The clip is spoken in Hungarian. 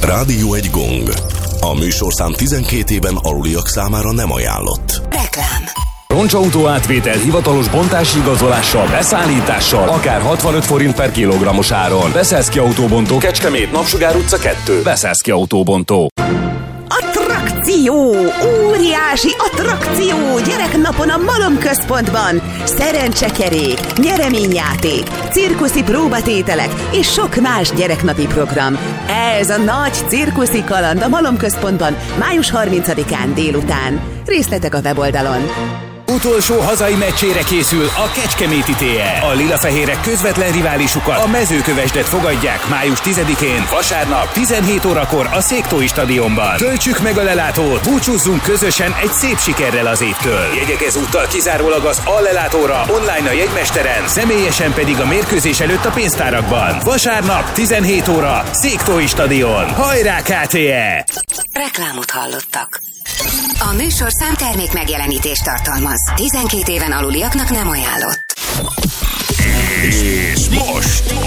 Rádió egy gong. A műsorszám 12 éven aluliak számára nem ajánlott. Reklám. Roncsautó átvétel hivatalos bontási igazolással, beszállítással, akár 65 forint per kilogrammos áron. Beszélszki Autóbontó, Kecskemét, Napsugár utca 2. Beszélszki Autóbontó. Attrakció! Óriási attrakció! Gyereknapon a Malom Központban! Szerencsekerék, nyereményjáték, cirkuszi próbatételek és sok más gyereknapi program. Ez a nagy cirkuszi kaland a Malom Központban május 30-án délután. Részletek a weboldalon. Utolsó hazai meccsére készül a Kecskeméti TE. A lilafehérek közvetlen riválisukat, a Mezőkövesdet fogadják május 10-én, vasárnap 17 órakor a Széktói stadionban. Töltsük meg a lelátót, búcsúzzunk közösen egy szép sikerrel az évtől. Jegyek ezúttal kizárólag az Allelátóra, online a jegymesteren, személyesen pedig a mérkőzés előtt a pénztárakban. Vasárnap 17 óra, Széktói stadion. Hajrá KTE! Reklámot hallottak. A műsorszám termék megjelenítést tartalmaz. 12 éven aluliaknak nem ajánlott. És most